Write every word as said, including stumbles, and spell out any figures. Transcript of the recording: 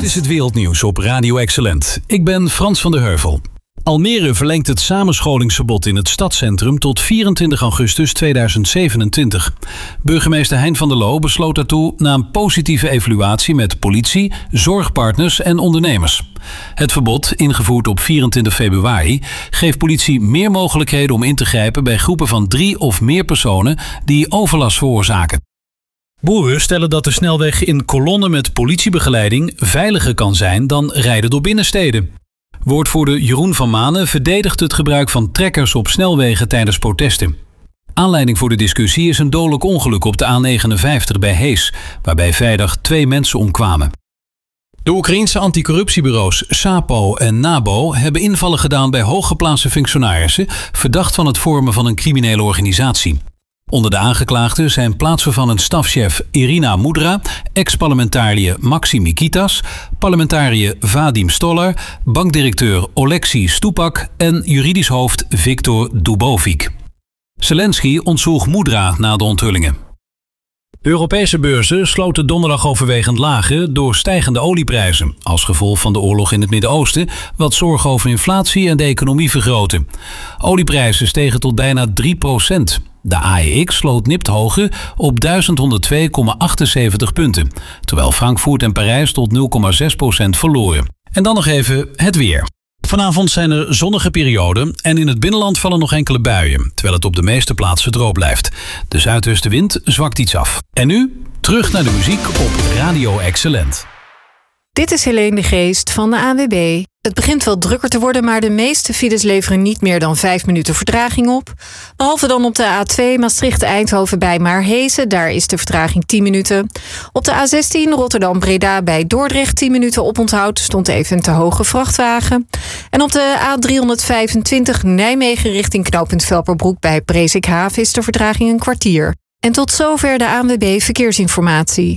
Dit is het wereldnieuws op Radio Excellent. Ik ben Frans van der Heuvel. Almere verlengt het samenscholingsverbod in het stadscentrum tot vierentwintig augustus tweeduizend zevenentwintig. Burgemeester Hein van der Loo besloot daartoe na een positieve evaluatie met politie, zorgpartners en ondernemers. Het verbod, ingevoerd op vierentwintig februari, geeft politie meer mogelijkheden om in te grijpen bij groepen van drie of meer personen die overlast veroorzaken. Boeren stellen dat de snelweg in kolonnen met politiebegeleiding veiliger kan zijn dan rijden door binnensteden. Woordvoerder Jeroen van Manen verdedigt het gebruik van trekkers op snelwegen tijdens protesten. Aanleiding voor de discussie is een dodelijk ongeluk op de A negenenvijftig bij Hees, waarbij vrijdag twee mensen omkwamen. De Oekraïense anticorruptiebureaus SAPO en NABO hebben invallen gedaan bij hooggeplaatste functionarissen, verdacht van het vormen van een criminele organisatie. Onder de aangeklaagden zijn plaatsvervangend stafchef Irina Mudra, ex-parlementariër Maxim Mikitas, parlementariër Vadim Stolar, bankdirecteur Oleksiy Stupak en juridisch hoofd Viktor Dubovik. Zelensky ontzwoeg Mudra na de onthullingen. De Europese beurzen sloten donderdag overwegend lager door stijgende olieprijzen, als gevolg van de oorlog in het Midden-Oosten, wat zorgen over inflatie en de economie vergroten. Olieprijzen stegen tot bijna drie procent. De A E X sloot nipt hoger op duizend honderdtwee komma achtenzeventig punten, terwijl Frankfurt en Parijs tot nul komma zes procent verloren. En dan nog even het weer. Vanavond zijn er zonnige perioden en in het binnenland vallen nog enkele buien, terwijl het op de meeste plaatsen droog blijft. De zuidwestenwind zwakt iets af. En nu terug naar de muziek op Radio Excellent. Dit is Helene de Geest van de A N W B. Het begint wel drukker te worden, maar de meeste files leveren niet meer dan vijf minuten vertraging op. Behalve dan op de A twee Maastricht-Eindhoven bij Maarhezen. Daar is de vertraging tien minuten. Op de A zestien Rotterdam-Breda bij Dordrecht tien minuten oponthoud. Stond even een te hoge vrachtwagen. En op de A driehonderdvijfentwintig Nijmegen richting knooppunt Velperbroek bij Presikhaven is de vertraging een kwartier. En tot zover de A N W B Verkeersinformatie.